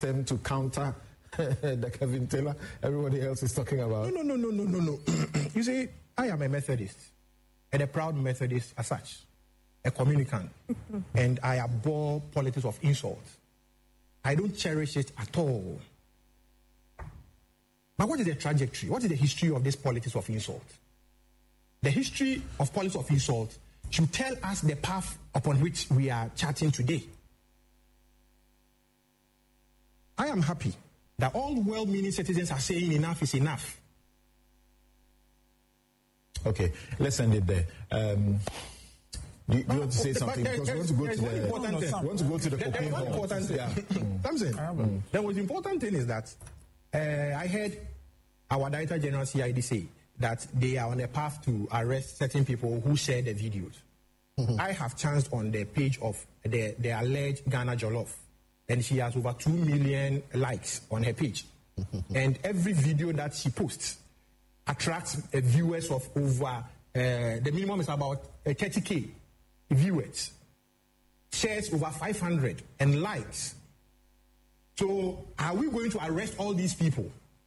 them to counter the Kevin Taylor everybody else is talking about? No. You see, I am a Methodist, and a proud Methodist as such, a communicant, and I abhor politics of insult. I don't cherish it at all. But what is the trajectory? What is the history of this politics of insult? The history of politics of insult should tell us the path upon which we are charting today. I am happy that all well-meaning citizens are saying enough is enough. Okay, let's end it there. Do you want to say something? Because we want to go to the cocaine hall. The most important thing is that I heard our Director General CID say that they are on a path to arrest certain people who share the videos. I have chanced on the page of the alleged Ghana Jollof, and she has over 2 million likes on her page. And every video that she posts attracts viewers of over, the minimum is about 30K viewers, shares over 500, and likes. So are we going to arrest all these people?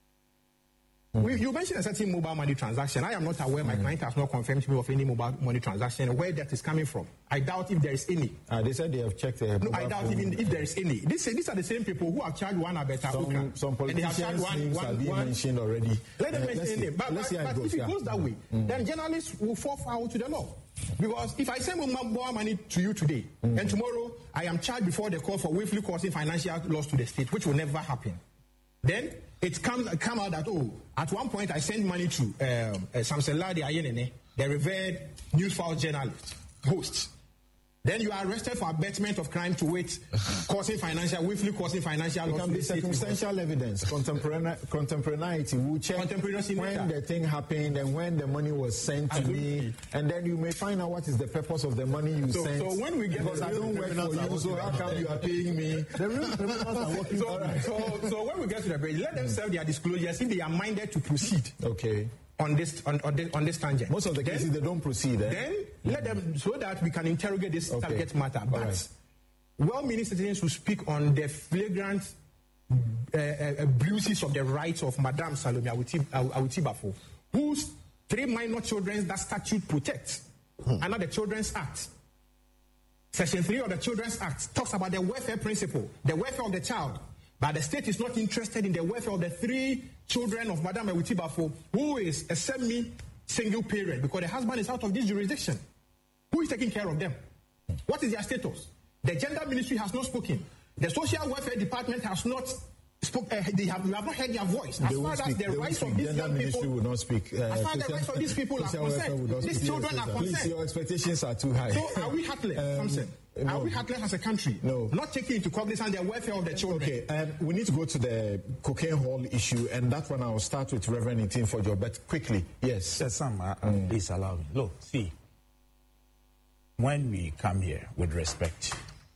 You mentioned a certain mobile money transaction. I am not aware, my client has not confirmed to me of any mobile money transaction, where that is coming from. I doubt if there is any. They said they have checked the I doubt even if there is any. These are the same people who have charged one Abeta. Some politicians names have been mentioned already. Let them mention it. But if it goes that way, then journalists will fall foul to the law. Because if I send mobile money to you today, and tomorrow I am charged before the court for willfully causing financial loss to the state, which will never happen, then it come out that, at one point I sent money to Samson Ladi Ayenene, the revered Newsfile journalist, host. Then you are arrested for abetment of crime to willfully causing financial loss. It can be circumstantial evidence, contemporaneity. We'll check when the thing happened and when the money was sent to me, and then you may find out what is the purpose of the money you sent. So when we get, because I don't work for you, so how come you are paying me? The real criminals are working. So when we get to the bridge, let them serve their disclosures if they are minded to proceed. Okay. On this tangent. Most of the cases they don't proceed. Then let them, so that we can interrogate this target matter. But well-meaning citizens who speak on the flagrant abuses of the rights of Madame Salome Awuti Bafo, whose 3 minor children that statute protects, under the Children's Act. Section 3 of the Children's Act talks about the welfare principle, the welfare of the child. But the state is not interested in the welfare of the 3 children of Madame Awuti Bafo, who is a semi-single parent, because the husband is out of this jurisdiction. Who is taking care of them? What is their status? The gender ministry has not spoken. The social welfare department has not spoken. We have not heard their voice. As far as the rights of these young people will not speak. As far as the rights of these people are concerned, these children are concerned. Please, your expectations are too high. So are we heartless, Samson? Are we heartless as a country? No. Not taking into cognizance the welfare of the children. Okay, we need to go to the cocaine hall issue, and that one I'll start with Reverend Itin for you, but quickly, yes. Yes, Sam, please allow me. Look, see, when we come here with respect,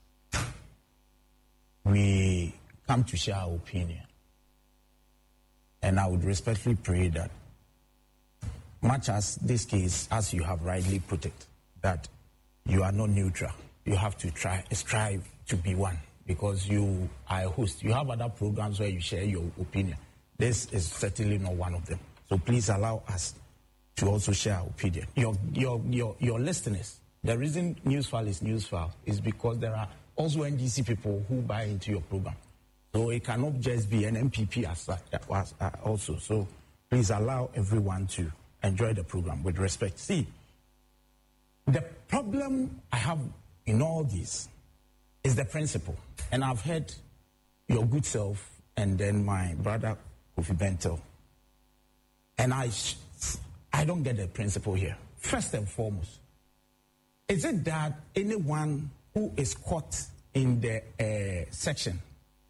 we come to share our opinion. And I would respectfully pray that, much as this case, as you have rightly put it, that you are not neutral. You have to strive to be one, because you are a host. You have other programs where you share your opinion. This is certainly not one of them. So please allow us to also share our opinion. Your listeners, the reason Newsfile is Newsfile is because there are also NDC people who buy into your program. So it cannot just be an MPP as also. So please allow everyone to enjoy the program with respect. See, the problem I have in all this is the principle. And I've heard your good self and then my brother Kofi Bentel. And I don't get the principle here. First and foremost, is it that anyone who is caught in the section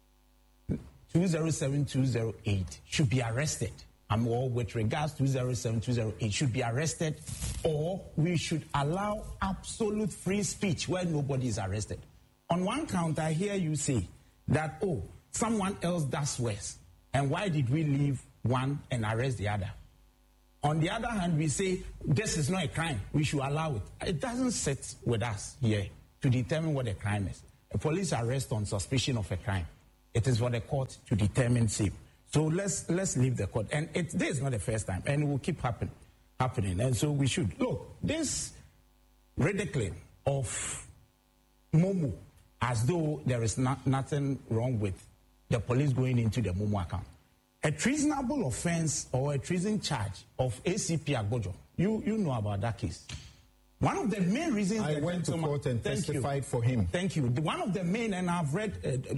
207-208 should be arrested? Or with regards to 207-208 should be arrested, or we should allow absolute free speech where nobody is arrested? On one count, I hear you say that, someone else does worse, and why did we leave one and arrest the other? On the other hand, we say this is not a crime, we should allow it. It doesn't sit with us here to determine what a crime is. A police arrest on suspicion of a crime it is for the court to determine same. So let's leave the court. And this is not the first time, and it will keep happening. And so we should. Look, this ridiculing of Momo as though there is nothing wrong with the police going into the Momo account. A treasonable offense or a treason charge of ACP Agbojo, you know about that case. One of the main reasons I went to court and testified for him. Thank you. One of the main, and I've read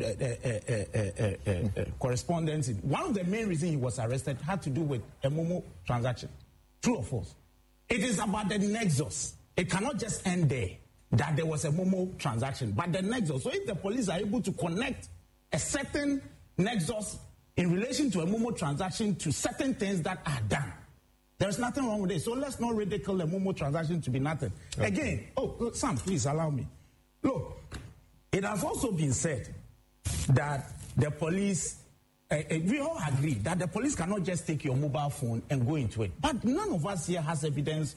correspondence. One of the main reasons he was arrested had to do with a Momo transaction. True or false? It is about the nexus. It cannot just end there, that there was a Momo transaction, but the nexus. So if the police are able to connect a certain nexus in relation to a Momo transaction to certain things that are done, there's nothing wrong with it. So let's not ridicule the Momo transaction to be nothing. Okay. Again, Sam, please allow me. Look, it has also been said that the police, we all agree that the police cannot just take your mobile phone and go into it. But none of us here has evidence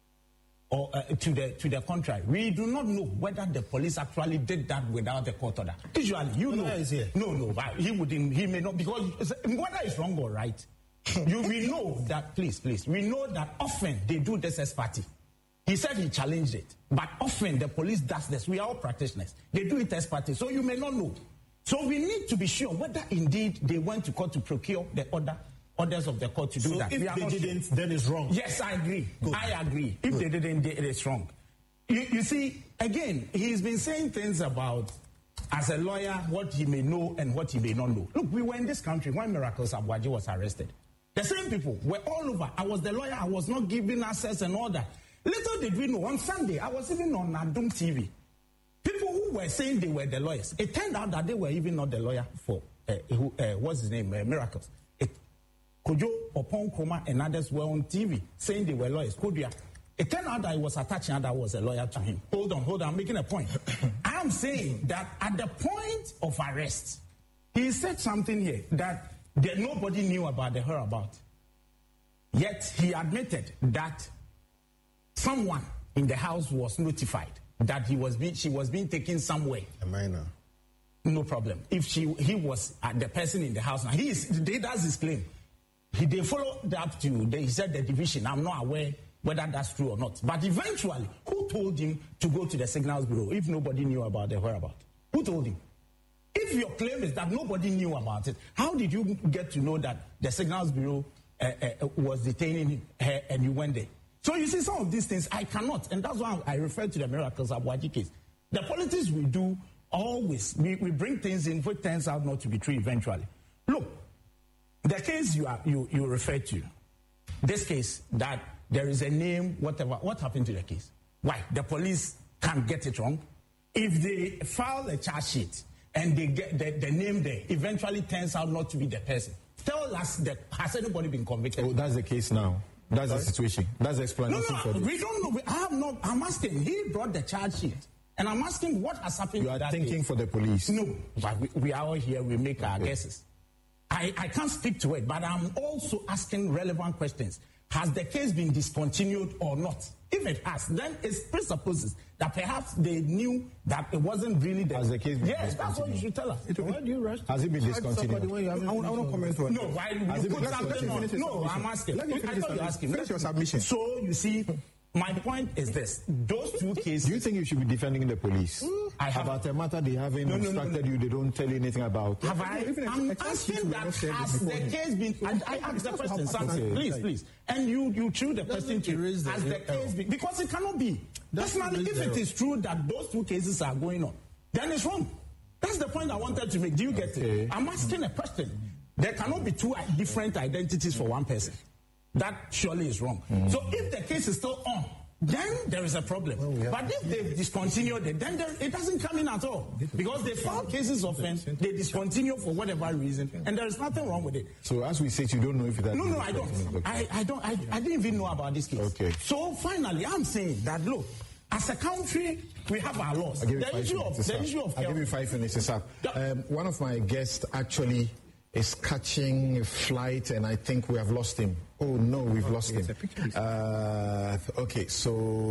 or to the contrary. We do not know whether the police actually did that without the court order. Usually, you know. No, he may not, because whether it's wrong or right, we know that, please, we know that often they do this as party. He said he challenged it, but often the police does this. We are all practitioners. They do it as party, so you may not know. So we need to be sure whether indeed they went to court to procure the orders of the court to do that. If they didn't, then it's wrong. Yes, I agree. Good. I agree. If they didn't, it is wrong. You see, again, he's been saying things about, as a lawyer, what he may know and what he may not know. Look, we were in this country when Miracles Abuaji was arrested. The same people were all over. I was the lawyer. I was not given access and all that. Little did we know, on Sunday, I was even on Adum TV. People who were saying they were the lawyers. It turned out that they were even not the lawyer for, what's his name, Miracles. Kojo, Opon Koma, and others were on TV saying they were lawyers. Kodia. It turned out that he was attaching and I was a lawyer to him. Hold on, I'm making a point. I am saying that at the point of arrest, he said something here that nobody knew about the whereabouts. Yet he admitted that someone in the house was notified that she was being taken somewhere. A minor. No problem. If he was the person in the house, now that's his claim. They followed up to, he said the division. I'm not aware whether that's true or not. But eventually, who told him to go to the Signals Bureau if nobody knew about the whereabouts? Who told him? If your claim is that nobody knew about it, how did you get to know that the Signals Bureau was detaining her and you went there? So you see, some of these things I cannot, and that's why I refer to the Miracles Abuaji case. The politics we do always, we bring things in which turns out not to be true eventually. Look, the case you refer to, this case that there is a name, whatever, what happened to the case? Why? The police can't get it wrong. If they file a charge sheet and they get the name there, eventually turns out not to be the person. Tell us, has anybody been convicted? Oh, that's the case now. That's the situation. That's the explanation for this. We don't know. I'm asking. He brought the charge sheet. And I'm asking what has happened to that. You are thinking case. For the police. No, but we are all here. We make our guesses. I can't speak to it, but I'm also asking relevant questions. Has the case been discontinued or not? If it has, then it presupposes that perhaps they knew that it wasn't really the... Has the case been Yes, that's what you should tell us. Why do you rush? Has it been discontinued? I want to comment on it. No, why you put something on? No, I'm asking. I thought you were asking. Finish your submission. So, you see... My point is this: those two cases. Do you think you should be defending the police? About a matter they haven't instructed you, they don't tell you anything about? Have I? I'm asking that has the case been? I asked the question, Sam, please. And you threw the question to has the case been? Because it cannot be. Personally, if it is true that those two cases are going on, then it's wrong. That's the point I wanted to make. Do you get it? I'm asking a question. There cannot be two different identities for one person. That surely is wrong. So if the case is still on, then there is a problem. But if they've discontinued it, then it doesn't come in at all. Because they filed cases of offense, they discontinue for whatever reason, and there is nothing wrong with it. So as we said, you don't know if that... No, I don't. I didn't even know about this case. Okay. So finally, I'm saying that, look, as a country, we have our laws. The issue of I'll give you 5 minutes, it's up. One of my guests actually is catching a flight, and I think we have lost him. Oh, no, we've lost him. Okay, so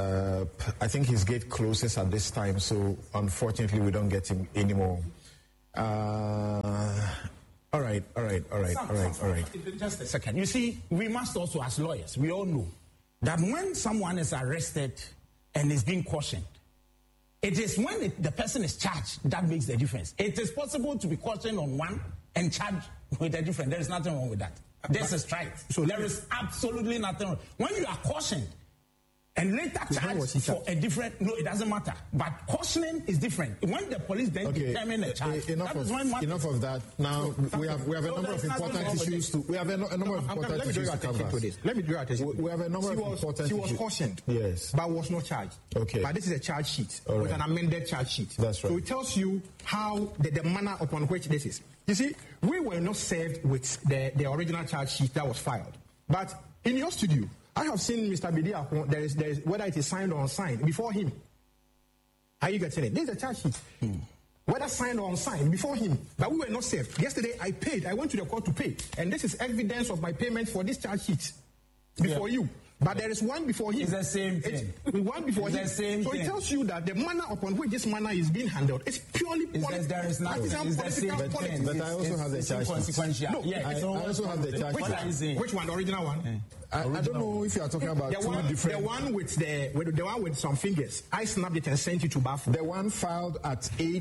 I think his gate closes at this time, so unfortunately we don't get him anymore. All right. Just a second. You see, we must also, as lawyers, we all know that when someone is arrested and is being cautioned, it is when the person is charged that makes the difference. It is possible to be cautioned on one and charged with a different. There is nothing wrong with that. This is right. So there is absolutely nothing wrong. When you are cautioned and later charged for a different, no, it doesn't matter. But cautioning is different. When the police then determine a charge, enough of that. Now we have a number of important issues to. We have a number of important issues to cover. Let me draw attention. We have a number of important issues. She was cautioned, yes, but was not charged. Okay, but this is a charge sheet with an amended charge sheet. That's right. So it tells you how the manner upon which this is. You see, we were not served with the original charge sheet that was filed, but in your studio, I have seen Mr. Bidia, there is whether it is signed or unsigned before him. Are you getting it? This is a charge sheet. Whether signed or unsigned before him. But we were not served. Yesterday I paid. I went to the court to pay. And this is evidence of my payment for this charge sheet before you. But there is one before him. It's the same thing. One before him. The same so thing. It tells you that the manner upon which this manner is being handled is purely political. There is nothing. It's the same thing. But I also have the charge sheet. No, I also have the charge sheet. Which one? The original one? I don't know if you are talking about two different. The one with the one with some fingers. I snapped it and sent it to Bafo. The one filed at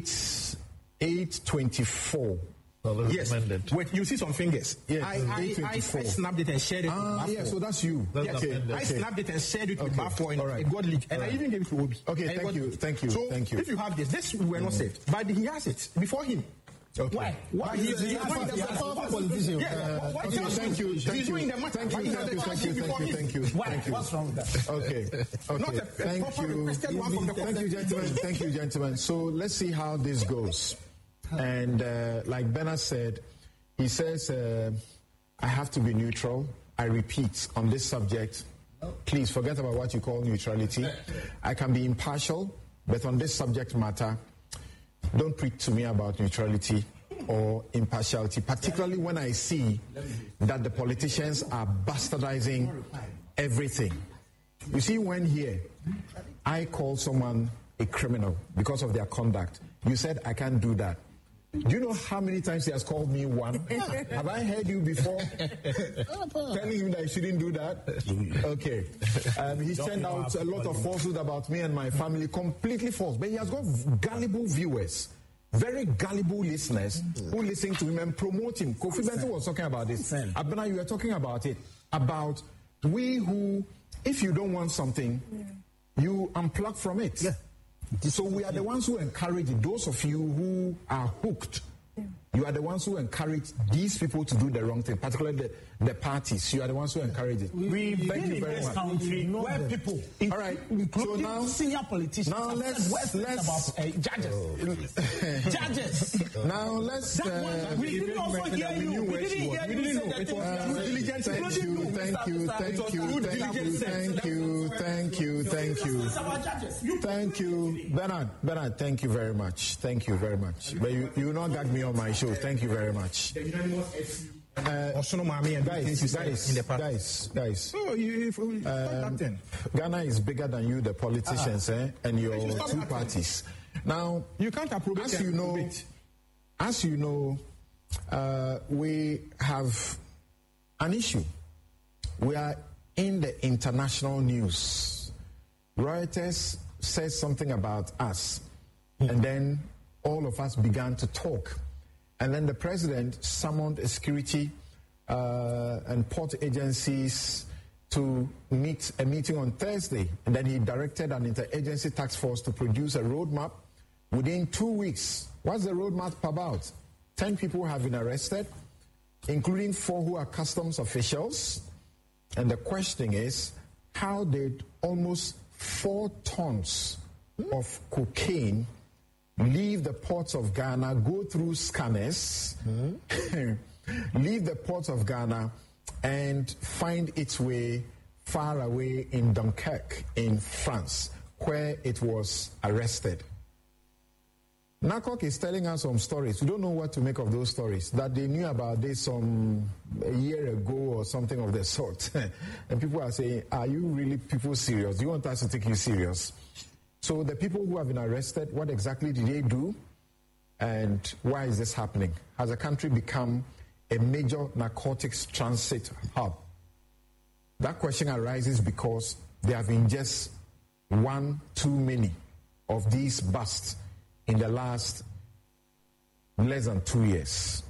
8/24. Yes, wait, you see some fingers. Yes, I snapped it and shared it with Bafo. Yeah, so that's you. I snapped it and shared it with Bafo and it got leaked. And I even gave it to Obi. Okay, thank you. So if you have this we were not saved. But he has it before him. Okay. Why? He's a powerful politician. Thank you. He's doing the matter. Thank you. What's wrong with that? Okay. Thank you, gentlemen. So let's see how this goes. And like Bernard said, he says, I have to be neutral. I repeat, on this subject, please forget about what you call neutrality. I can be impartial, but on this subject matter, don't preach to me about neutrality or impartiality, particularly when I see that the politicians are bastardizing everything. You see, when here, I call someone a criminal because of their conduct. You said, I can't do that. Do you know how many times he has called me one? Have I heard you before telling him that I shouldn't do that? Okay. He's sent out a lot of falsehoods about me and my family, completely false. But he has got gullible viewers, very gullible listeners who listen to him and promote him. Kofi Benton was talking about this. Abena, you were talking about it, about we who, if you don't want something, you unplug from it. Yeah. So we are the ones who encourage it. Those of you who are hooked, you are the ones who encourage these people to do the wrong thing, particularly the parties. You are the ones who encourage it. Thank you very much. Country where people, all right. So now, senior politicians. Now let's about judges. Judges. Now let's. We didn't also hear you. We didn't hear you. Thank you, Bernard. Thank you very much. Thank you very much. But you will not gag me on my show. Thank you very much. Guys. Ghana is bigger than you, the politicians, and your two parties. Now, you can't approve it. As you know, we have an issue. We are in the international news. Reuters says something about us, and then all of us began to talk. And then the president summoned a security and port agencies to meet a meeting on Thursday. And then he directed an interagency task force to produce a roadmap within 2 weeks. What's the roadmap about? 10 people have been arrested, including 4 who are customs officials. And the question is, how did almost 4 tons of cocaine leave the ports of Ghana, go through scanners, leave the ports of Ghana, and find its way far away in Dunkirk in France, where it was arrested? NACOC is telling us some stories. We don't know what to make of those stories, that they knew about this a year ago or something of the sort. And people are saying, are you really people serious? Do you want us to take you serious? So the people who have been arrested, what exactly did they do? And why is this happening? Has the country become a major narcotics transit hub? That question arises because there have been just one too many of these busts in the last less than 2 years.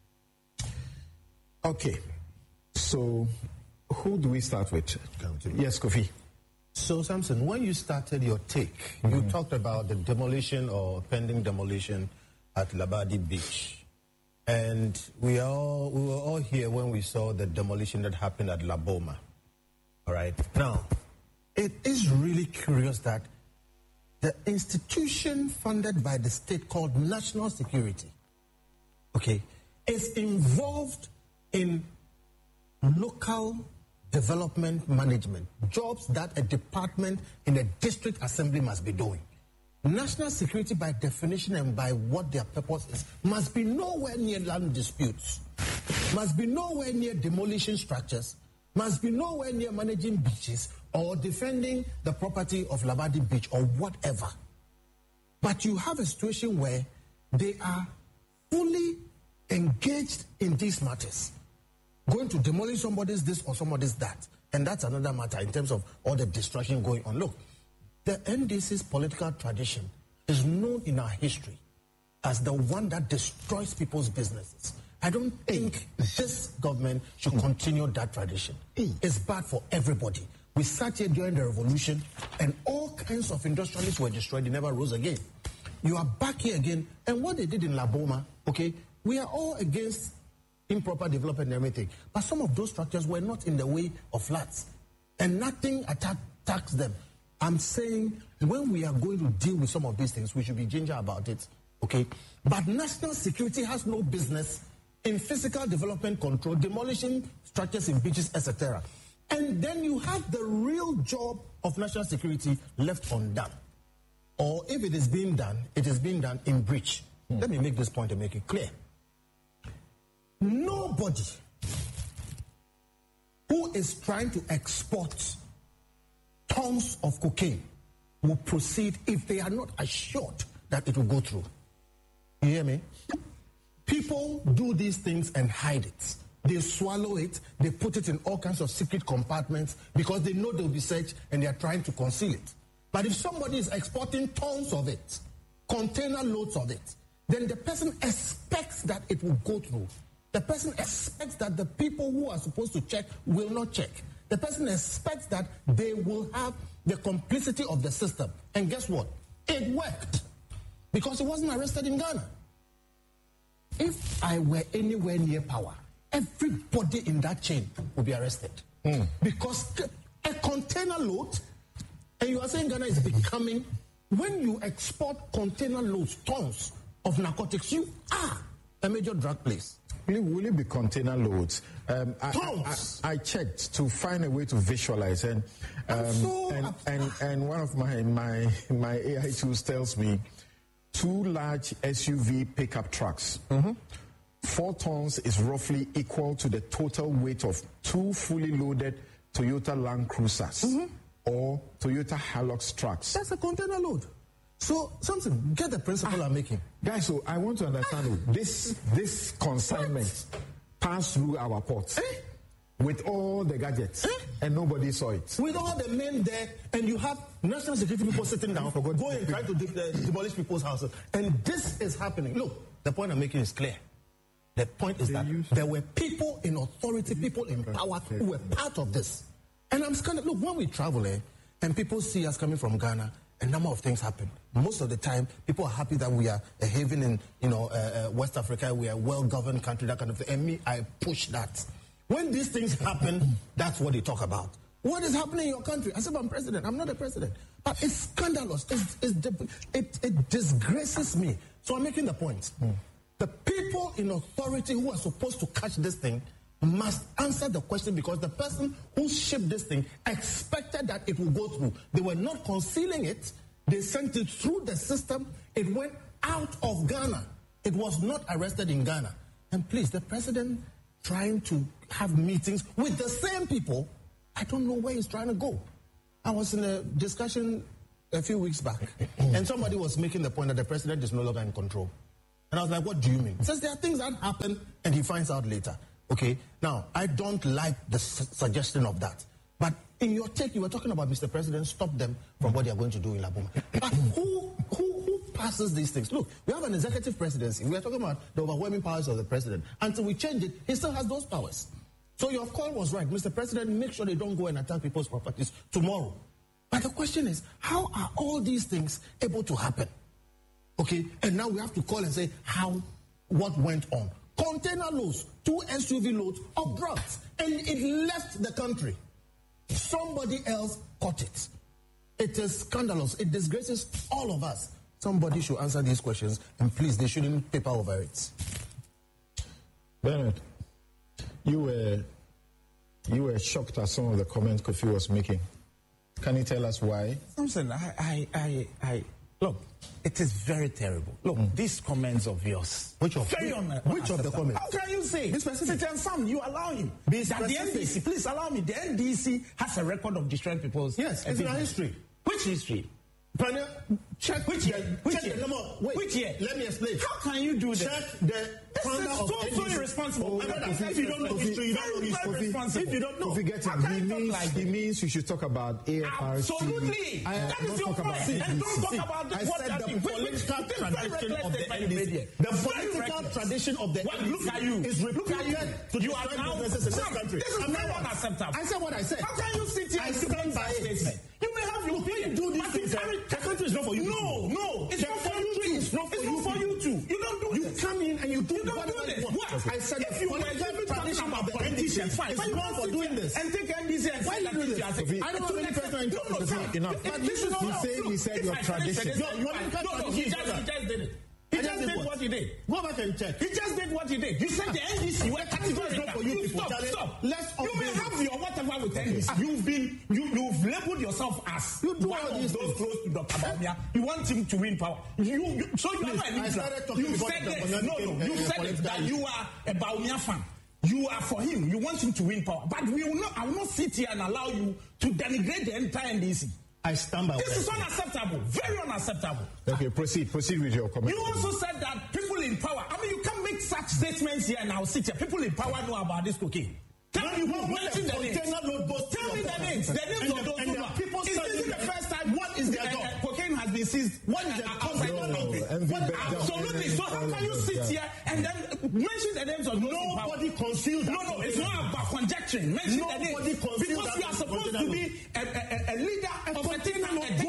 Okay, so who do we start with? Yes, Kofi. So, Samson, when you started your take, you talked about the demolition or pending demolition at Labadi Beach. And we were all here when we saw the demolition that happened at Laboma. All right. Now, it is really curious that the institution funded by the state called National Security, okay, is involved in local development management, jobs that a department in a district assembly must be doing. National security, by definition and by what their purpose is, must be nowhere near land disputes, must be nowhere near demolishing structures, must be nowhere near managing beaches or defending the property of Labadi Beach or whatever. But you have a situation where they are fully engaged in these matters, going to demolish somebody's this or somebody's that. And that's another matter in terms of all the destruction going on. Look, the NDC's political tradition is known in our history as the one that destroys people's businesses. I don't think this government should continue that tradition. It's bad for everybody. We sat here during the revolution and all kinds of industrialists were destroyed. They never rose again. You are back here again. And what they did in Laboma, okay, we are all against improper development and everything. But some of those structures were not in the way of flats. And nothing attacks them. I'm saying when we are going to deal with some of these things, we should be ginger about it, okay? But national security has no business in physical development control, demolishing structures in beaches, etc. And then you have the real job of national security left undone. Or if it is being done, it is being done in breach. Let me make this point and make it clear. Nobody who is trying to export tons of cocaine will proceed if they are not assured that it will go through. You hear me? People do these things and hide it. They swallow it, they put it in all kinds of secret compartments because they know they'll be searched and they are trying to conceal it. But if somebody is exporting tons of it, container loads of it, then the person expects that it will go through. The person expects that the people who are supposed to check will not check. The person expects that they will have the complicity of the system. And guess what? It worked. Because he wasn't arrested in Ghana. If I were anywhere near power, everybody in that chain would be arrested. Because a container load, and you are saying Ghana is becoming, when you export container loads, tons of narcotics, you are a major drug place. Will it be container loads? I checked to find a way to visualize, and one of my AI tools tells me 2 large SUV pickup trucks. 4 tons is roughly equal to the total weight of 2 fully loaded Toyota Land Cruisers or Toyota Hilux trucks. That's a container load. So, something, get the principle I'm making. Guys, so I want to understand this consignment passed through our ports with all the gadgets and nobody saw it. With all the men there, and you have national security people sitting down, going and trying to demolish people's houses. And this is happening. Look, the point I'm making is clear. The point is that there were people in authority, people in power who were part of this. And I'm scared. Look, when we travel and people see us coming from Ghana, a number of things happen. Most of the time, people are happy that we are a haven in West Africa. We are a well-governed country, that kind of thing. And me, I push that. When these things happen, that's what they talk about. What is happening in your country? I said, I'm president. I'm not a president. But it's scandalous. It disgraces me. So I'm making the point. The people in authority who are supposed to catch this thing must answer the question, because the person who shipped this thing expected that it will go through. They were not concealing it. They sent it through the system. It went out of Ghana. It was not arrested in Ghana. And please, the president trying to have meetings with the same people, I don't know where he's trying to go. I was in a discussion a few weeks back, and somebody was making the point that the president is no longer in control. And I was like, what do you mean? He says there are things that happen and he finds out later. Okay, now, I don't like the suggestion of that. But in your take, you were talking about Mr. President, stop them from what they are going to do in Laboma. But who passes these things? Look, we have an executive presidency. We are talking about the overwhelming powers of the president. Until we change it, he still has those powers. So your call was right. Mr. President, make sure they don't go and attack people's properties tomorrow. But the question is, how are all these things able to happen? Okay, and now we have to call and say what went on. Container loads, 2 SUV loads of drugs, and it left the country. Somebody else caught it. It is scandalous. It disgraces all of us. Somebody should answer these questions, and please, they shouldn't paper over it. Bernard, you were shocked at some of the comments Kofi was making. Can you tell us why? Samson, look, it is very terrible. Look, these comments of yours. Which of the comments? How can you say? This specific. Sam, you allow him. That the NDC, please allow me. The NDC has a record of destroying people's. Yes, it's in our history. Which history? Panel, check which year? Which year? Which year? Let me explain. How can you do that? Check the founder of NDC. So irresponsible. If you don't know history, you don't know history. If you don't know, he means you should talk about AFRC. Absolutely. That is your point. And don't talk about what the political tradition of the NDC. The political tradition of the NDC. Look at you. Is reputed to you are now businesses in this country. This is very unacceptable. I said what I said. How can you sit here and stand by it? You may have your opinion. Do these things. The country is not for you. No. It's not for you too. It's not for you too. You don't do this. You come in and you do whatever you want. What? I said if you were tradition of the NDC, fine. It's wrong for doing this. And take NDC and why do this? I don't have any personal interest. Enough. He said your tradition. He just did it. He just did what he did. Go back and check. He just did what he did. You said the NDC were categorical for you people. Stop. You may have your whatever with NDC. You've labeled yourself as one of those close to Dr. Bawumia. You want him to win power. So you are not a neutral. You said this. No. You said it that you are a Bawumia fan. You are for him. You want him to win power. But I will not sit here and allow you to denigrate the entire NDC. I stand by. This is unacceptable. Very unacceptable. Okay, proceed with your comment. You also said that people in power. I mean, you can't make such statements here and I'll sit here. People in power know about this cocaine. Tell me who mentioned the names. Tell me the names. The names of those people. Is this the first time? What is their job? Cocaine has been seized. What is the outside country? Absolutely. So how can you sit here and then mention the names of those in power? Nobody conceals that. No, it's not about conjecturing. Mention the names. Because you are supposed to be a leader of a thing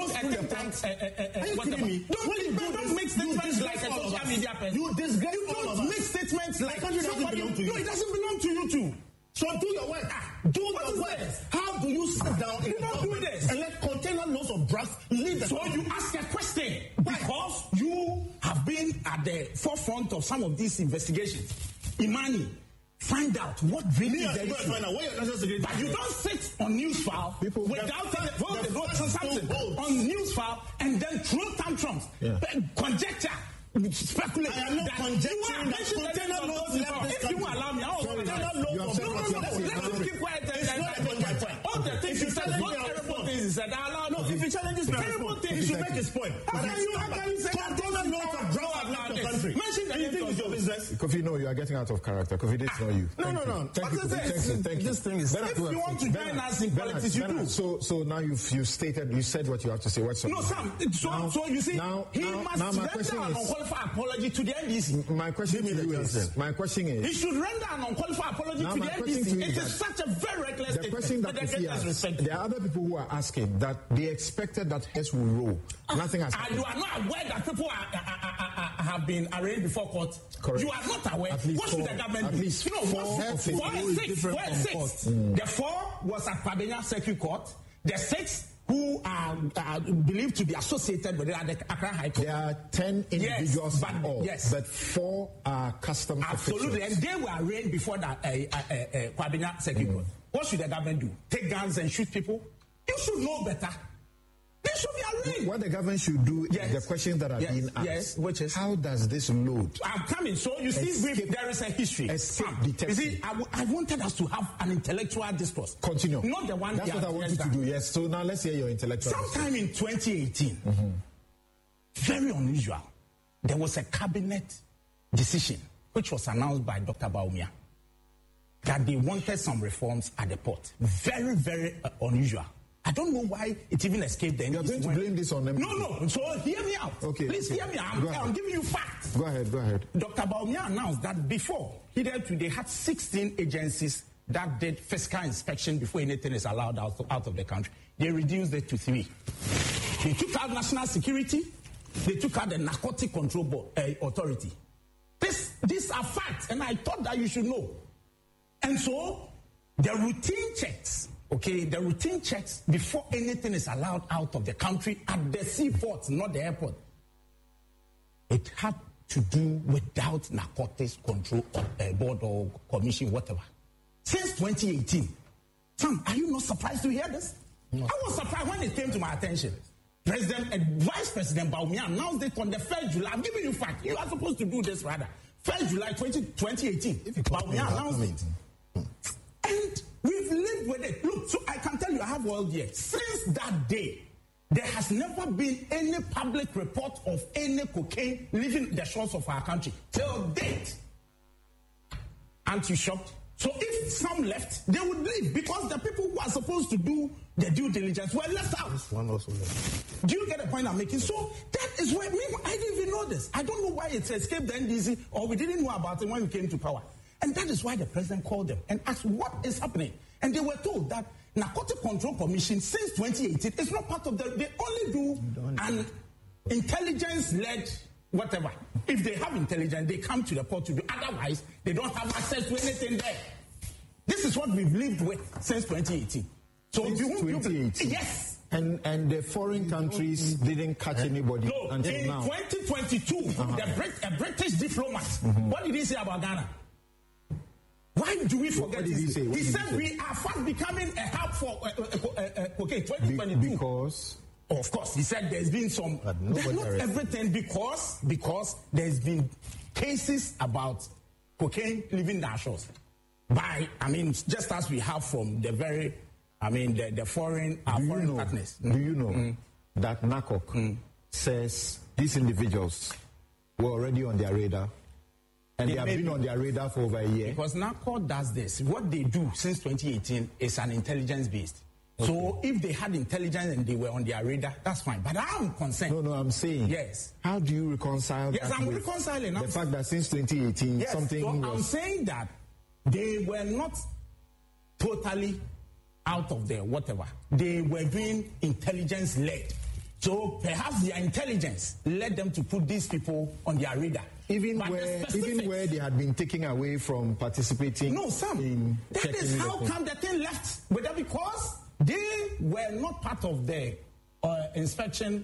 Don't make statements like a social media person. You disgrace all of us. Make statements like somebody. No, it doesn't belong to you too. So do your work. Do your work. How do you sit down in this and let container loads of drugs leave the So you ask a question because you have been at the forefront of some of these investigations. Imani, find out what really is the issue. But you don't sit on news file without something on news file and then throw tantrums, conjecture. Speculate. I am not conjecturing that container loads left this country. If you allow me, let me keep quiet. All the things you said, what terrible things you said, I allow. No, if he challenges terrible things, he should make his point. How can you say container loads of drugs have left the country? Mention the name of your business. Kofi, no, you are getting out of character. Kofi, this is not you. No. Thank you. This thing is. If you want to join us in politics, you do. So now you said what you have to say. What's up? No, Sam. So you see, he must render an unqualified apology to the NDC. My question is. He should render an unqualified apology to the NDC. It is such a very reckless statement. The question that there are other people who are asking that they expected that heads will roll. Nothing has happened. You are not aware that people have been arraigned before court. Correct. You are not aware. What should the government do? At least six. The 4 was at Kwabena Circuit Court. The 6 who are believed to be associated with the Accra High Court. There are 10 individuals but 4 are custom Absolutely, officials. and they were arraigned before that Kwabena Circuit Court. What should the government do? Take guns and shoot people? You should know better. They should be arraigned. What the government should do is the questions that are being asked. Which is how does this load? I'm coming. So you see, there is a history. You see, I wanted us to have an intellectual discourse. Continue. Not the one. That's what I want you to do. Yes. So now let's hear your intellectual. Sometime in 2018, very unusual. There was a cabinet decision, which was announced by Dr. Bawumia, that they wanted some reforms at the port. Very, very unusual. I don't know why it even escaped them. You're going to blame this on them? No. So hear me out. Okay. Please hear me out. I'm giving you facts. Go ahead. Dr. Bawumia announced that before, they had 16 agencies that did physical inspection before anything is allowed out of the country. They reduced it to 3. They took out national security. They took out the Narcotic Control Authority. These are facts, and I thought that you should know. And so, the routine checks before anything is allowed out of the country at the seaports, not the airport, it had to do without Narcotics Control Board or Commission, whatever. Since 2018. Sam, are you not surprised to hear this? No. I was surprised when it came to my attention. President and Vice President Bawumia announced it on the 1st July. I'm giving you fact. You are supposed to do this rather. 1st July 2018. Bawumia announced it. And we've lived with it. Look, so I can tell you I have all year. Since that day, there has never been any public report of any cocaine leaving the shores of our country. Till date. Aren't you shocked? So if some left, they would leave because the people who are supposed to do the due diligence were left out. This one also left. Do you get the point I'm making? So that is why I didn't even know this. I don't know why it escaped the NDC or we didn't know about it when we came to power. And that is why the president called them and asked what is happening. And they were told that Narcotic Control Commission since 2018 is not part of they only do an intelligence-led whatever. If they have intelligence, they come to the port to do. Otherwise, they don't have access to anything there. This is what we've lived with since 2018. So since 2018? Yes. And the foreign countries didn't catch anybody until in now. 2022, a British diplomat, what did he say about Ghana? Why do we forget what did he say? He said we are fast becoming a hub for cocaine. 2022. Because? Of course, he said there's been some. Not everything because there's been cases about cocaine leaving our shores. Just as we have from the very, the foreign partners. Do you know that NACOC says these individuals were already on their radar? And they have been on their radar for over a year. Because NACOC does this. What they do since 2018 is an intelligence-based. Okay. So if they had intelligence and they were on their radar, that's fine. But I'm concerned. No, I'm saying. Yes. How do you reconcile that? Yes, I'm reconciling. The fact that since 2018, something I'm saying that they were not totally out of there, whatever. They were doing intelligence-led. So perhaps their intelligence led them to put these people on their radar. Even where they had been taken away from participating. No, Sam. That is how come the thing left. Whether because they were not part of the inspection.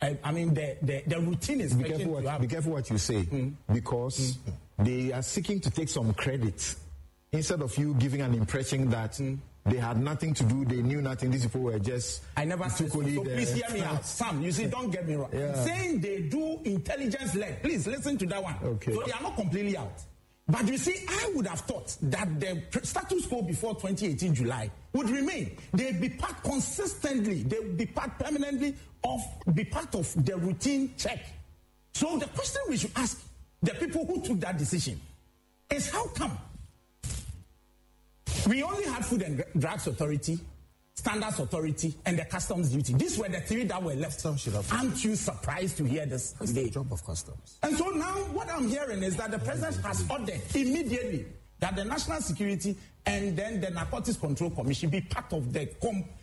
The routine inspection. Be careful what you say, because they are seeking to take some credit instead of you giving an impression that they had nothing to do, they knew nothing. These people were just. I never said so. So please hear me out. Sam, you see, don't get me wrong. Yeah. Saying they do intelligence-led. Please listen to that one. Okay. So they are not completely out. But you see, I would have thought that the status quo before 2018 July would remain. They'd be part consistently, they would be part permanently be part of the routine check. So the question we should ask the people who took that decision is how come we only had Food and Drugs Authority, Standards Authority, and the Customs Duty. These were the 3 that were left. Aren't you surprised to hear this? That's the job of Customs. And so now what I'm hearing is that the President has ordered immediately that the National Security and then the Narcotics Control Commission be part of the,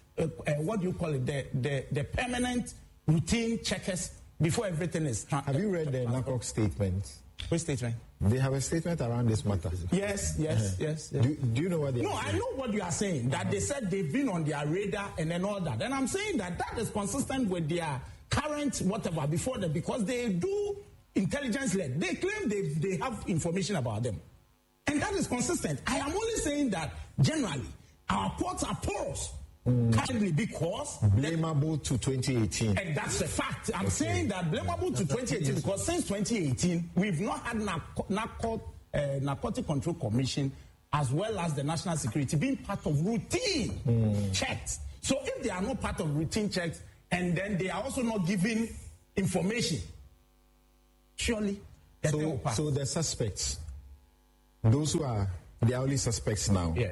the permanent routine checkers before everything is... Have you read the NACOC statement? Which statement? They have a statement around this matter. Yes. Do you know what they are saying? No, I know what you are saying. That they said they've been on their radar and then all that. And I'm saying that is consistent with their current whatever before them because they do intelligence-led. They claim they have information about them. And that is consistent. I am only saying that generally our ports are porous. Currently because blamable to 2018. And that's a fact. I'm saying that blamable to 2018 because since 2018 we've not had Narcotic Control Commission as well as the National Security being part of routine checks. So if they are not part of routine checks and then they are also not giving information, surely So the suspects, those who are the only suspects now. Yes.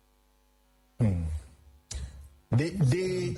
They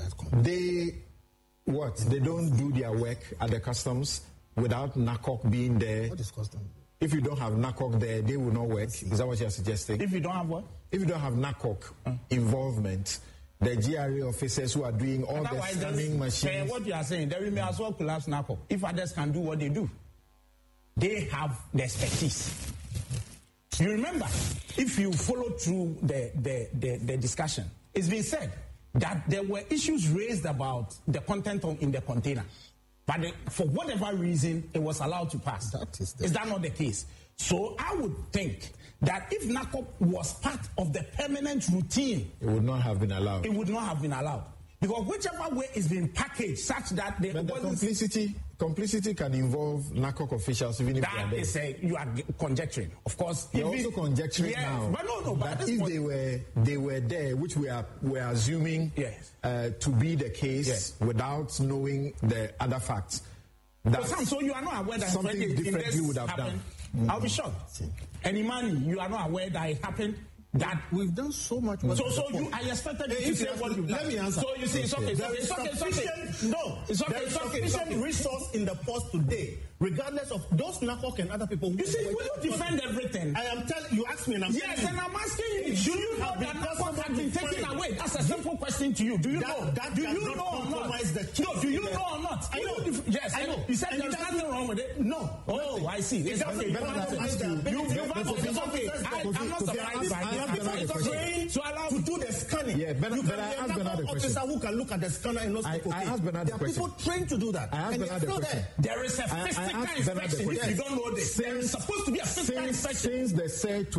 don't do their work at the customs without NACOC being there. What is customs? If you don't have NACOC there, they will not work. Is that what you're suggesting? If you don't have what? If you don't have NACOC involvement, the GRA officers who are doing all the scanning machines. What you are saying, they may as well collapse NACOC. If others can do what they do, they have the expertise. You remember, if you follow through the discussion, it's been said that there were issues raised about the content in the container. But for whatever reason, it was allowed to pass. Is that not the case? So I would think that if NACOC was part of the permanent routine, it would not have been allowed. It would not have been allowed. Because whichever way it's been packaged such that the complicity can involve NACOC officials even if they are there. You are conjecturing. Of course, you're also conjecturing now. But if they were there, which we are assuming to be the case without knowing the other facts. So you are not aware that something different you would have done. I'll be shocked. And Imani, you are not aware that it happened. That we've done so much work. I expected you to say what you've done. Let me answer. So you say it's okay. It's sufficient resource in the post today, regardless of those NACOC and other people. You see, will you defend everything? I am telling you. Ask me, and I'm yes, and I'm asking you. Do you know that NACOC has been taken away? That's a simple question to you. Do you know? Do you know or not? No. Do you know or not? I know. Yes, I know. You said there's nothing wrong with it. No. Oh, I see. It's okay. I'm not surprised by to do the scanning. Yeah, but I asked Bernard a question. Officer who can look at the scanner and not I asked Bernard a question. There are people trained to do that. I asked Bernard a question. There is a physical inspection. If you don't know this, there is supposed to be a physical inspection. Since the SAIR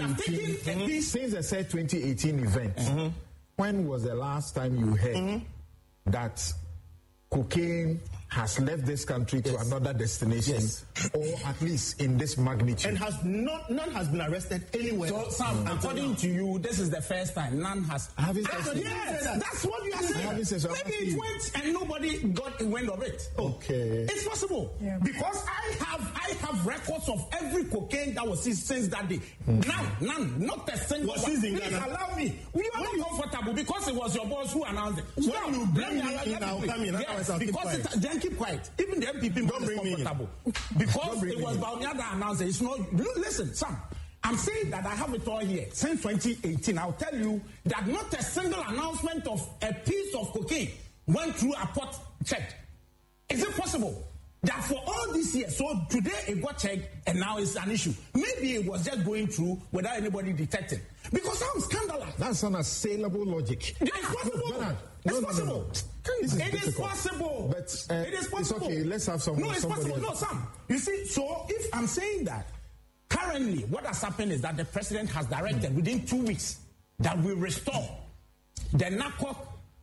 2018 event, when was the last time you heard that cocaine has left this country to another destination, or at least in this magnitude? And none has been arrested anywhere. So, Sam, according to you, this is the first time none has. Yes, that's what you are saying. Maybe it went and nobody got wind of it. Okay, it's possible because I have records of every cocaine that was seized since that day. None, not a single one. Please allow me. We are not comfortable because it was your boss who announced it. When you bring me in, I'll come in. Because keep quiet. Even the MPP was comfortable. Because it was Bawumia that announced it. It's not. Listen, Sam. I'm saying that I have it all here. Since 2018, I'll tell you that not a single announcement of a piece of cocaine went through a port check. Is it possible that for all these years, so today it got checked and now it's an issue? Maybe it was just going through without anybody detecting. Because I'm scandalous. That's unassailable logic. It's possible. It's possible. It is possible. But it is possible. It's okay. Let's have some. No, it's possible. No, Sam. You see, so if I'm saying that currently what has happened is that the president has directed within 2 weeks that we restore the NACOC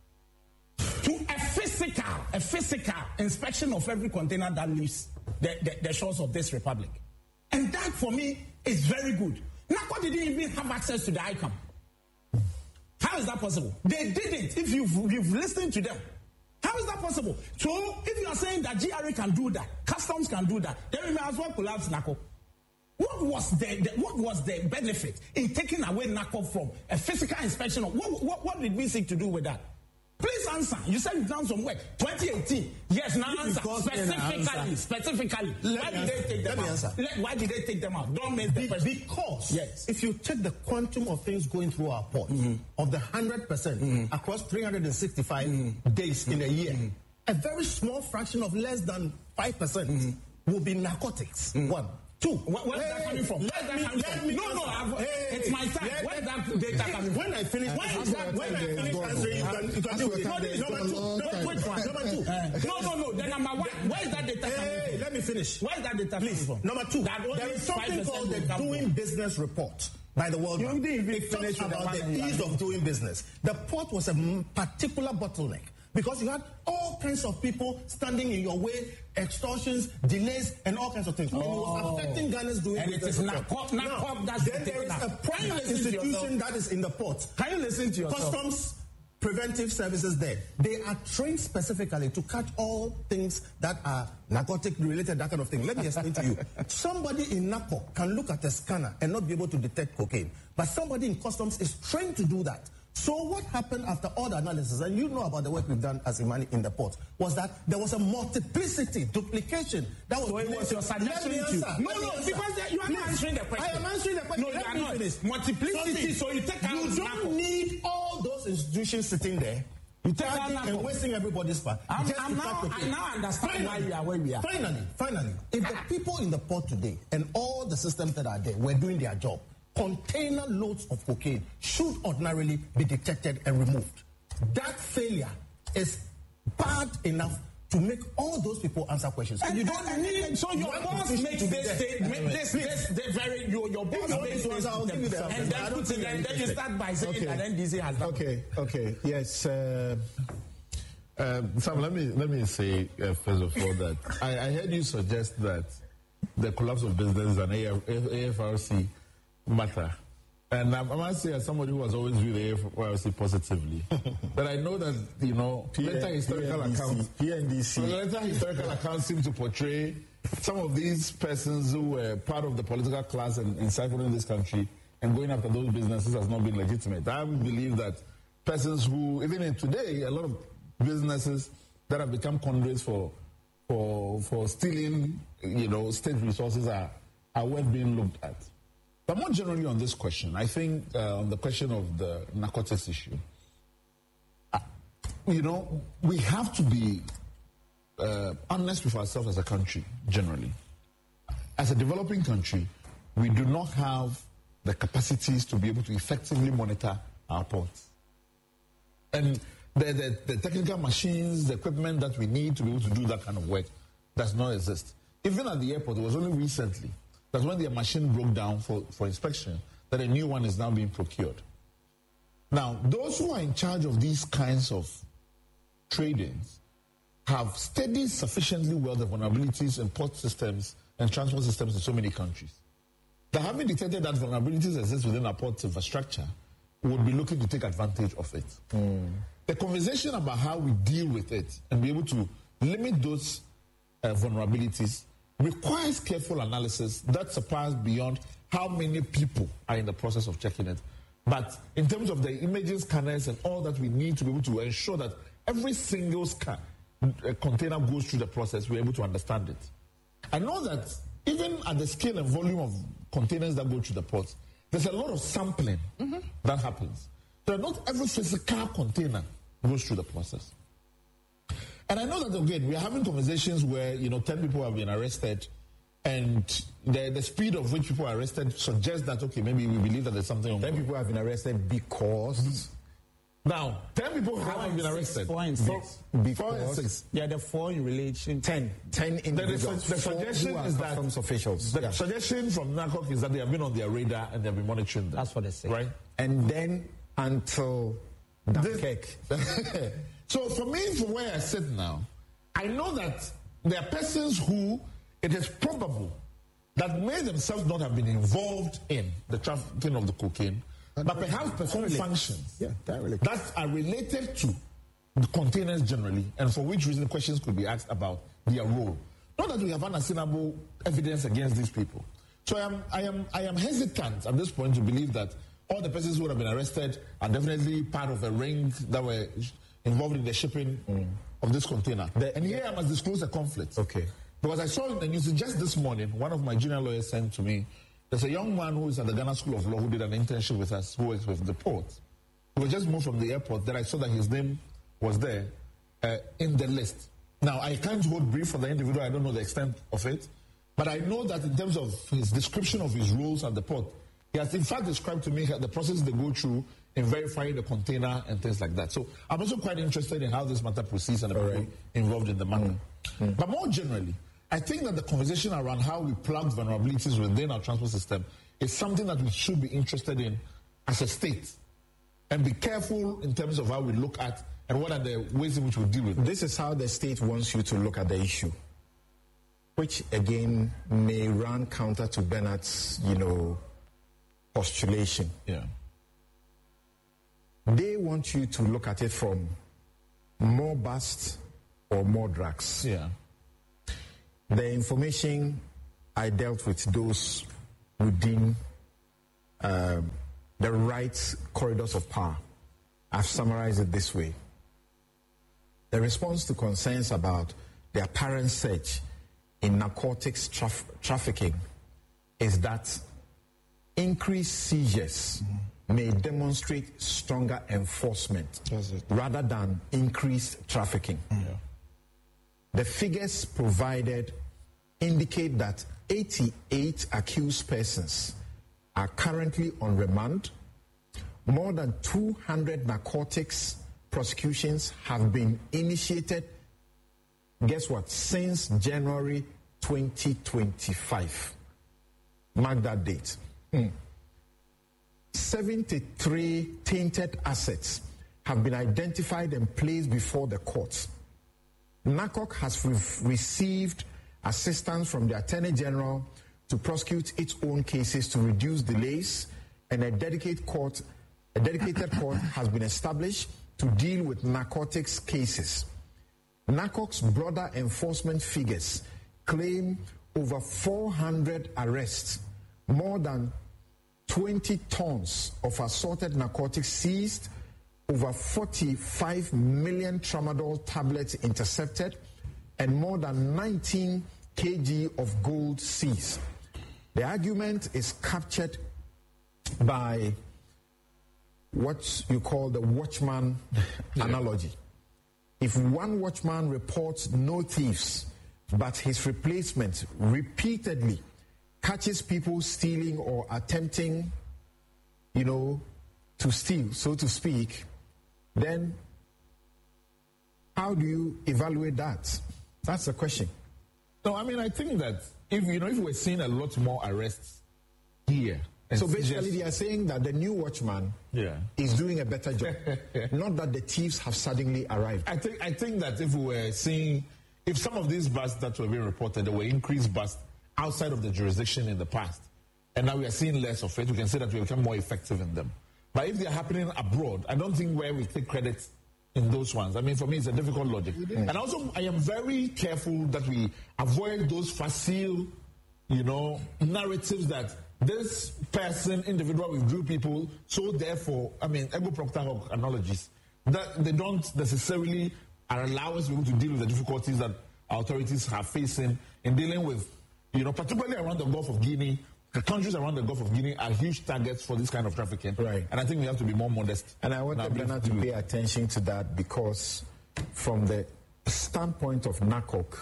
to a physical inspection of every container that leaves the shores of this republic. And that for me is very good. NACOC didn't even have access to the ICAM. How is that possible? They didn't. If you've listened to them, how is that possible? So if you are saying that GRA can do that, customs can do that, then we may as well collapse NACOC. What was the benefit in taking away NACOC from a physical inspection? What did we seek to do with that? Please answer. You said you've done some work. 2018. Yes, now answer. Specifically. Why did they take them out? Why did they take them out? Don't make the question. Because if you check the quantum of things going through our port, of the 100% across 365 days in a year, a very small fraction of less than 5% will be narcotics. One. Two. Where's that coming from? It's my time. Where's that data coming from? When I finish answering, you can do it. No. Then number one, where is that data coming from? Let me finish. Where is that data coming from? Number two, there is something called the Doing Business Report by the World Bank. It talks about the ease of doing business. The port was a particular bottleneck, because you had all kinds of people standing in your way, extortions, delays, and all kinds of things. And it was affecting Ghana's doing business. And it is NACOC that's then there is a private institution that is in the port. Can you listen to yourself? Customs preventive services there. They are trained specifically to catch all things that are narcotic related, that kind of thing. Let me explain to you. Somebody in NACO can look at a scanner and not be able to detect cocaine. But somebody in customs is trained to do that. So what happened after all the analysis, and you know about the work we've done as Imani in the port, was that there was a multiplicity, duplication. That was so it was your suggestion to... No, because you are not answering the question. I am answering the question. No, you are not. Multiplicity, so you take out... You don't need all those institutions sitting there. You take out and wasting everybody's part. I now understand why we are where we are. Finally, if the people in the port today and all the systems that are there were doing their job, container loads of cocaine should ordinarily be detected and removed. That failure is bad enough to make all those people answer questions. And you don't need. So your boss makes this statement. Your boss makes this statement, and then you start by saying that NDC has done. Okay. Yes. Sam, let me say first of all that I heard you suggest that the collapse of business is an AFRC matter. And I must say, as somebody who has always viewed the AFRC positively, that I know that, later historical accounts seem to portray some of these persons who were part of the political class and encircling this country and going after those businesses has not been legitimate. I believe that persons who, even in today, a lot of businesses that have become conduits for stealing, state resources are worth being looked at. But more generally on this question, I think on the question of the narcotics issue, we have to be honest with ourselves as a country, generally. As a developing country, we do not have the capacities to be able to effectively monitor our ports. And the technical machines, the equipment that we need to be able to do that kind of work does not exist. Even at the airport, it was only recently that when their machine broke down for inspection, that a new one is now being procured. Now, those who are in charge of these kinds of tradings have studied sufficiently well the vulnerabilities in port systems and transport systems in so many countries. They having detected that vulnerabilities exist within our port infrastructure, would be looking to take advantage of it. The conversation about how we deal with it and be able to limit those vulnerabilities requires careful analysis that surpasses beyond how many people are in the process of checking it. But in terms of the imaging scanners and all that we need to be able to ensure that every single container goes through the process, we're able to understand it. I know that even at the scale and volume of containers that go through the ports, there's a lot of sampling that happens. So not every physical container goes through the process. And I know that, again, we are having conversations where, 10 people have been arrested, and the speed of which people are arrested suggests that, okay, maybe we believe that there's something wrong. 10 people have been arrested because... Now, 10 people haven't been arrested. 4 and 6. 4 and 6. Yeah, the 4 in relation. 10 individuals. The suggestion is that... officials. The suggestion from NACOC is that they have been on their radar and they've been monitoring them. That's what they say. Right? And then until Dunkirk. So for me, from where I sit now, I know that there are persons who it is probable that may themselves not have been involved in the trafficking of the cocaine, but perhaps perform functions that are related to the containers generally, and for which reason questions could be asked about their role. Not that we have unassailable evidence against these people. So I am hesitant at this point to believe that all the persons who have been arrested are definitely part of a ring that were involved in the shipping of this container. And here I must disclose a conflict. Okay. Because I saw in the news just this morning, one of my junior lawyers sent to me, there's a young man who is at the Ghana School of Law who did an internship with us, who works with the port. He was just moved from the airport. Then I saw that his name was there in the list. Now, I can't hold brief for the individual. I don't know the extent of it. But I know that in terms of his description of his roles at the port, he has in fact described to me the process they go through in verifying the container and things like that. So I'm also quite interested in how this matter proceeds and the people involved in the matter. But more generally, I think that the conversation around how we plug vulnerabilities within our transport system is something that we should be interested in as a state and be careful in terms of how we look at and what are the ways in which we deal with it. This is how the state wants you to look at the issue, which again may run counter to Bernard's, postulation. Yeah. they want you to look at it from more busts or more drugs. Yeah. The information I dealt with those within the right corridors of power. I've summarized it this way. The response to concerns about the apparent surge in narcotics trafficking is that increased seizures may demonstrate stronger enforcement rather than increased trafficking. The figures provided indicate that 88 accused persons are currently on remand. More than 200 narcotics prosecutions have been initiated, guess what, since January 2025. Mark that date. 73 tainted assets have been identified and placed before the courts. NACOC has received assistance from the Attorney General to prosecute its own cases to reduce delays, and a dedicated court has been established to deal with narcotics cases. NACOC's broader enforcement figures claim over 400 arrests, more than 20 tons of assorted narcotics seized, over 45 million tramadol tablets intercepted, and more than 19 kg of gold seized. The argument is captured by what you call the watchman analogy. If one watchman reports no thieves, but his replacement repeatedly catches people stealing or attempting, to steal, so to speak, then how do you evaluate that? That's the question. No, I mean, I think that if we're seeing a lot more arrests here. So basically, they are saying that the new watchman is doing a better job. Not that the thieves have suddenly arrived. I think that if we were seeing, if some of these busts that were being reported, there were increased busts outside of the jurisdiction in the past, and now we are seeing less of it, we can say that we become more effective in them. But if they are happening abroad, I don't think where we take credit in those ones. I mean, for me, it's a difficult logic. And also, I am very careful that we avoid those facile, narratives that this person, individual, withdrew people, so therefore, Ego Proctor Hoc analogies, that they don't necessarily allow us to be able to deal with the difficulties that our authorities are facing in dealing with, particularly around the Gulf of Guinea. The countries around the Gulf of Guinea are huge targets for this kind of trafficking. Right. And I think we have to be more modest. And I wanted Bernard to pay attention to that because from the standpoint of NACOC,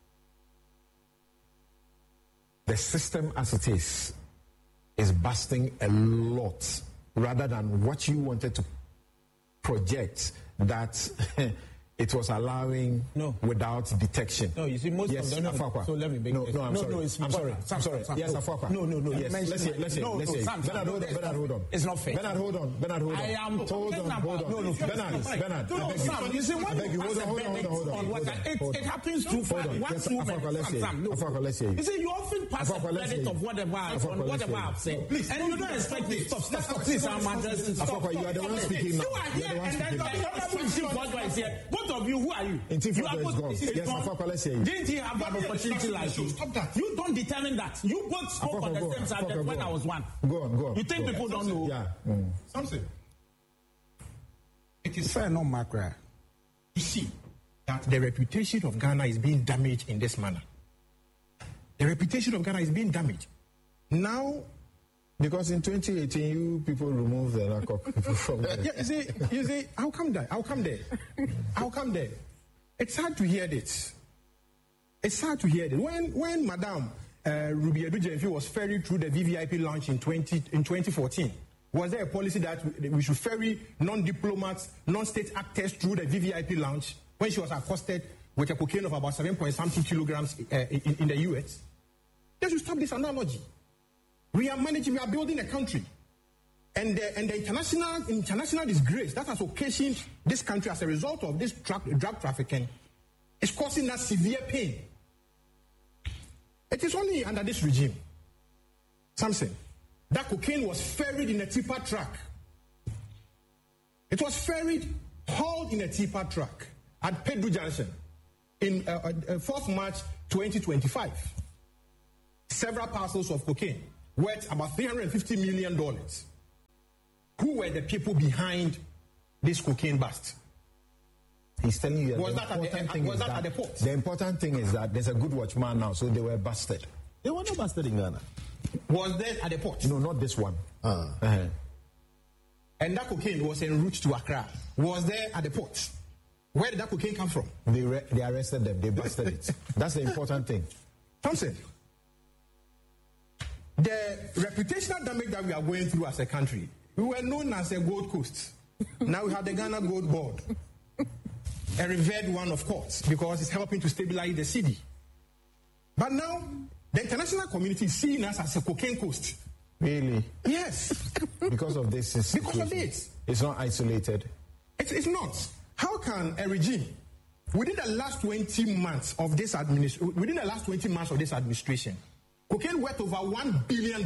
the system as it is busting a lot rather than what you wanted to project that it was allowing without detection. No, you see, most of them. So let me make I'm sorry. Yes, Afwakwa. No. Yes, let's hear. Bernard, hold on. It's not fair. Bernard, hold on. I am talking about. No. Bernard. No, Sam, you see, when you pass a verdict on what it happens to one woman. Afwakwa, let's hear you. You see, you often pass a verdict of whatever I've said. And you don't expect me. Stop. Please, I'm addressing. Afwakwa, you are the one speaking now. You are here, and then the is here. Both of you, who are you? Yes, Afwakwa, let's hear you. Didn't he have an opportunity like you? Stop that. You don't determine that. You both spoke on the same subject when I was one. Go on. You think people don't know? Yeah. Something. It is fair, no macra. You see that the reputation of Ghana is being damaged in this manner. The reputation of Ghana is being damaged. Now, because in 2018, you people removed the NACOC from there. You see, how come there? It's hard to hear this. When Madame Ruby Edu-Gyamfi was ferried through the VVIP launch in 2014, was there a policy that we should ferry non-diplomats, non-state actors through the VVIP launch when she was accosted with a cocaine of about 7.something kilograms in the US? They should stop this analogy. We are building a country. And the international disgrace that has occasioned this country as a result of this drug trafficking is causing us severe pain. It is only under this regime, Samson, that cocaine was ferried in a tipper truck It was ferried, hauled in a tipper truck at Pedro Junction in 4th March 2025. Several parcels of cocaine worth about $350 million. Who were the people behind this cocaine bust? He's telling you was that at the port? The important thing is that there's a good watchman now, so they were busted. They were not busted in Ghana. Was there at the port? No, not this one. And that cocaine was en route to Accra. Was there at the port? Where did that cocaine come from? They arrested them. They busted it. That's the important thing. Thompson, the reputational damage that we are going through as a country, we were known as a Gold Coast. Now we have the Ghana Gold Board. A revered one, of course, because it's helping to stabilize the city. But now, the international community is seeing us as a cocaine coast. Really? Yes. Because of this situation. Because of this. It's not isolated. It's not. How can a regime, within the last 20 months of this administration, cocaine worth over $1 billion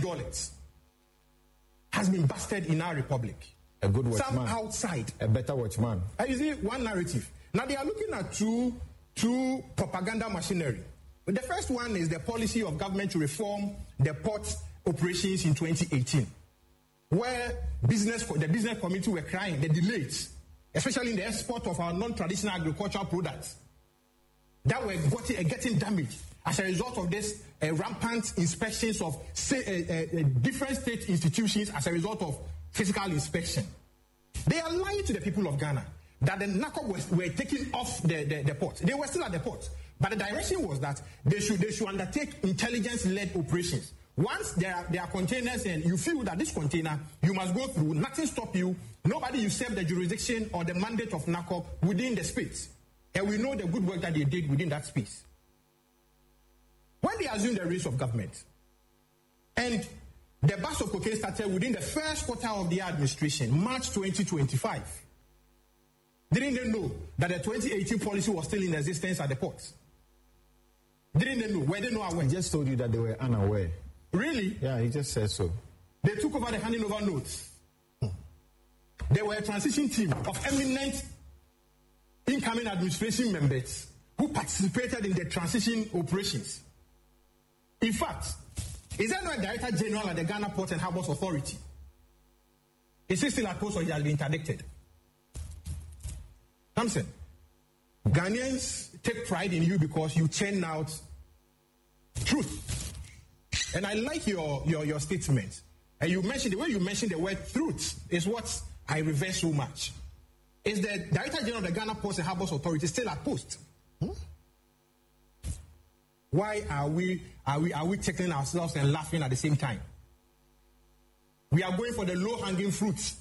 has been busted in our republic? A good watchman. Some outside. A better watchman. You see, one narrative. Now they are looking at two propaganda machinery. But the first one is the policy of government to reform the port operations in 2018, where the business community were crying the delays, especially in the export of our non-traditional agricultural products, that were getting damaged as a result of this rampant inspections of different state institutions as a result of physical inspection. They are lying to the people of Ghana that the NACOP were taking off the port. They were still at the port. But the direction was that they should undertake intelligence-led operations. Once there are containers and you feel that this container, you must go through, nothing stop you, nobody usurp the jurisdiction or the mandate of NACOP within the space. And we know the good work that they did within that space. When they assumed the reins of government, and the bust of cocaine started within the first quarter of the administration, March 2025, didn't they know that the 2018 policy was still in existence at the ports? Didn't they know? Were they not aware? He just told you that they were unaware. Really? Yeah, he just said so. They took over the handing over notes. They were a transition team of eminent incoming administration members who participated in the transition operations. In fact, is there not a Director General at the Ghana Ports and Harbours Authority? Is he still at post or he has been interdicted? Thompson, Ghanaians take pride in you because you churn out truth. And I like your statement. And you mentioned, the way you mentioned the word truth is what I reverse so much. Is the Director General of the Ghana Ports and Harbours Authority still at post? Why are we tickling ourselves and laughing at the same time? We are going for the low-hanging fruits.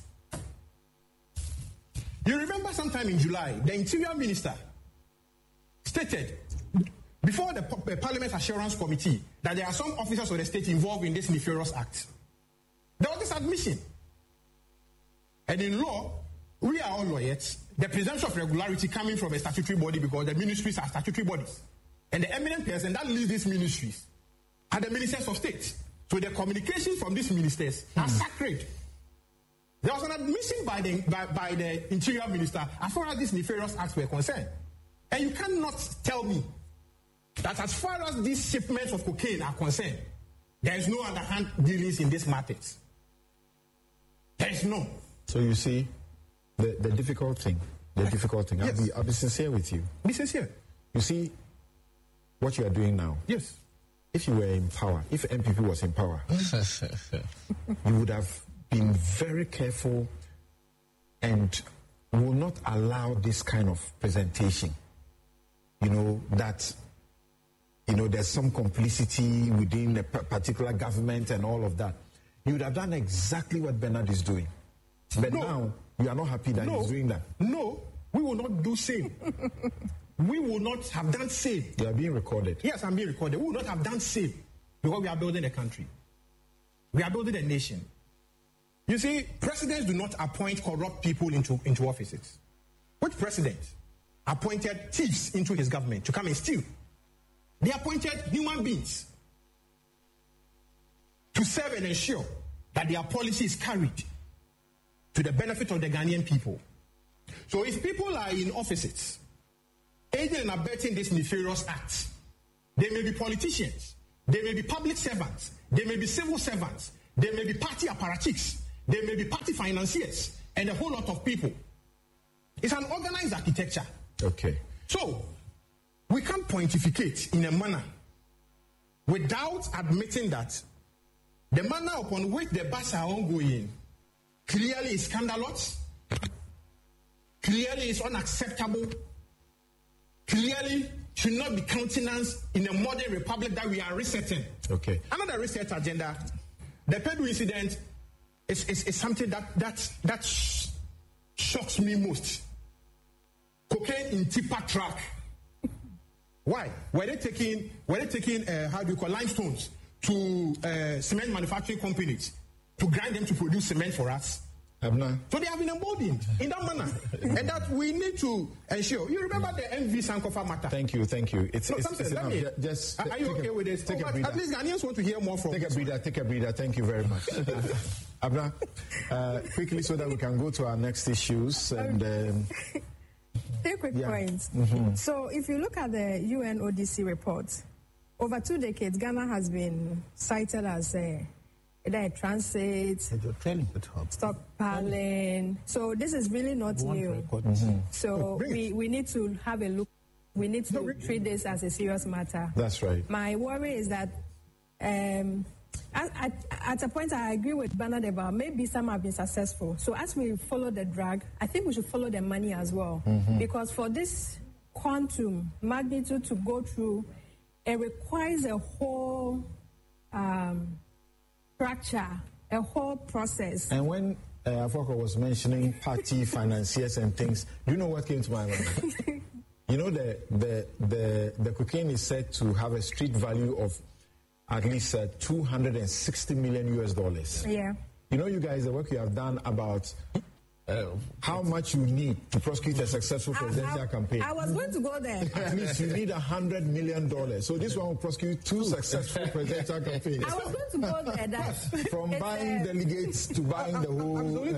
You remember sometime in July, the Interior Minister stated before the Parliament Assurance Committee that there are some officers of the state involved in this nefarious act. There was this admission. And in law, we are all lawyers. The presumption of regularity coming from a statutory body because the ministries are statutory bodies. And the eminent person that leads these ministries are the ministers of state. So the communication from these ministers are sacred. There was an admission by the Interior Minister as far as these nefarious acts were concerned. And you cannot tell me that as far as these shipments of cocaine are concerned, there is no underhand dealings in these matters. There is no. So you see, the difficult thing, yes. I'll be sincere with you. Be sincere. You see, what you are doing now. Yes. If you were in power, if MPP was in power, you would have been very careful and will not allow this kind of presentation. That there's some complicity within a particular government and all of that. You would have done exactly what Bernard is doing. But now, you are not happy that he's doing that. No, we will not do same. We will not have done same. You are being recorded. Yes, I'm being recorded. We will not have done same because we are building a country. We are building a nation. You see, presidents do not appoint corrupt people into offices. Which president appointed thieves into his government to come and steal? They appointed human beings to serve and ensure that their policy is carried to the benefit of the Ghanaian people. So if people are in offices, aiding and abetting this nefarious act, they may be politicians, they may be public servants, they may be civil servants, they may be party apparatchiks, they may be party financiers, and a whole lot of people. It's an organized architecture. Okay. So, we can't pontificate in a manner without admitting that the manner upon which the bars are ongoing clearly is scandalous, clearly is unacceptable, clearly should not be countenanced in a modern republic that we are resetting. Okay. Another reset agenda, the Pedu incident is something that shocks me most. Cocaine in tipper truck. Why? Were they taking limestones to cement manufacturing companies to grind them to produce cement for us? So they have been emboldened in that manner, and that we need to ensure. You remember the MV Sankofa matter? Thank you. It's just are you okay with this? Take a breather. At least Ghanaians want to hear more from. Take a breather. Thank you very much. Abna, quickly so that we can go to our next issues and. 3 quick points. So if you look at the UNODC report, over 2 decades, Ghana has been cited as a transit, stockpiling. So this is really not new. So we need to have a look. We need to treat this as a serious matter. That's right. My worry is that at a point I agree with Bernard about maybe some have been successful. So as we follow the drug, I think we should follow the money as well. Because for this quantum magnitude to go through, it requires a whole structure, a whole process. And when Afoko was mentioning party financiers and things, do you know what came to my mind? You know, the cocaine is said to have a street value of at least $260 million US. Yeah. You know, you guys, the work you have done about how much you need to prosecute a successful presidential campaign. I was going to go there. At least you need $100 million. So this one will prosecute 2 successful presidential campaigns. I was going to go there. From buying delegates to buying the whole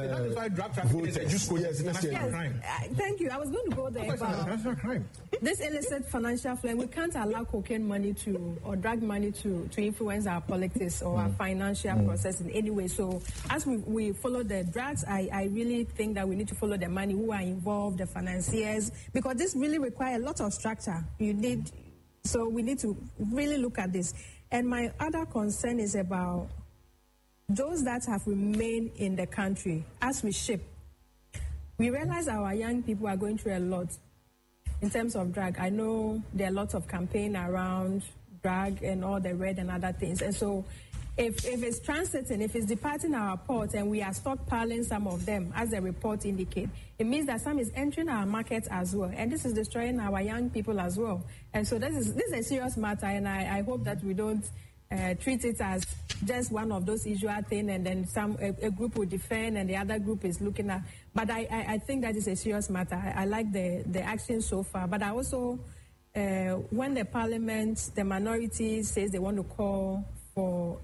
thank you. I was going to go there about this illicit financial flame. We can't allow cocaine money or drug money to influence our politics or our financial process in any way. So as we follow the drugs, I really think that we need to follow the money, who are involved, the financiers, because this really requires a lot of structure. So we need to really look at this. And my other concern is about those that have remained in the country. As we ship, we realize our young people are going through a lot in terms of drug. I know there are lots of campaign around drug and all the red and other things. And so if it's transiting, if it's departing our port and we are stockpiling some of them, as the report indicates, it means that some is entering our market as well. And this is destroying our young people as well. And so this is a serious matter, and I hope that we don't treat it as just one of those usual things, and then a group will defend and the other group is looking at. But I think that is a serious matter. I like the action so far. But I also, when the parliament, the minority says they want to call for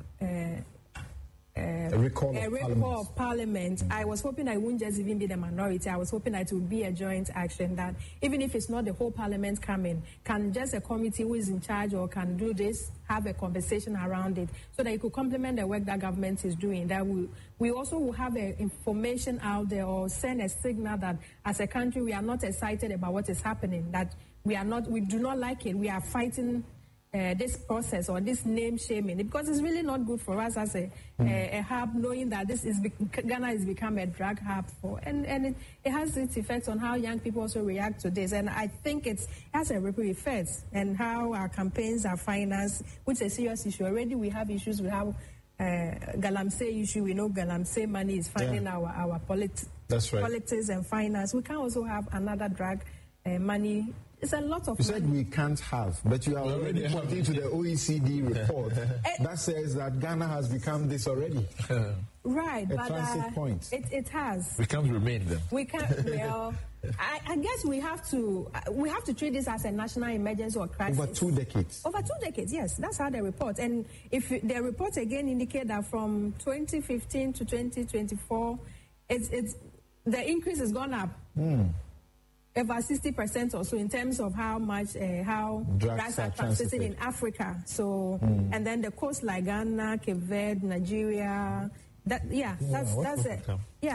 a recall of parliament, I was hoping I wouldn't just even be the minority. I was hoping that it would be a joint action, that even if it's not the whole parliament coming, can just a committee who is in charge or can do this have a conversation around it, so that it could complement the work that government is doing. That we also will have information out there, or send a signal that as a country we are not excited about what is happening, that we do not like it, we are fighting this process or this name shaming, because it's really not good for us as a hub, knowing that Ghana has become a drug hub and it has its effects on how young people also react to this. And I think it has a ripple effect, and how our campaigns are financed, which is a serious issue. Already we have issues. We have Galamsey issue. We know Galamsey money is funding our politics and finance. We can also have another drug money. It's a lot of You said we can't have, but you are already pointing to the OECD report that says that Ghana has become this already. Right, a transit point. It has. We can't remain them. We can't. Well, I guess we have to treat this as a national emergency or crisis. Over 2 decades. Over 2 decades, yes. That's how they report. And if the report again indicate that from 2015 to 2024, the increase has gone up. Over 60% or so in terms of how much how drugs are transiting in Africa. So and then the coast like Ghana, Cape Verde, Nigeria. That's it. Yeah.